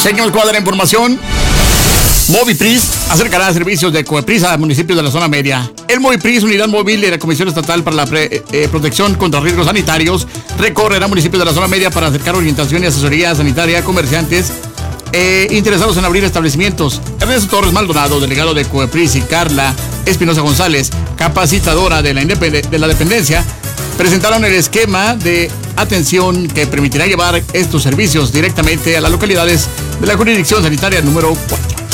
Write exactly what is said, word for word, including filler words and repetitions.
Seguimos con la información. Movipris acercará servicios de Coepris a municipios de la zona media. El Movipris, unidad móvil de la Comisión Estatal para la pre, eh, Protección contra Riesgos Sanitarios, recorrerá municipios de la zona media para acercar orientación y asesoría sanitaria a comerciantes eh, interesados en abrir establecimientos. Ernesto Torres Maldonado, delegado de Coepris, y Carla Espinosa González, capacitadora de la, de la dependencia, presentaron el esquema de atención que permitirá llevar estos servicios directamente a las localidades de la jurisdicción sanitaria número cuatro.